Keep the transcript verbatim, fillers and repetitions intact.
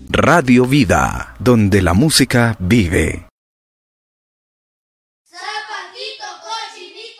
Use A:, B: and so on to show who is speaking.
A: Radio Vida, donde la música vive.
B: Zapatito, cochinito.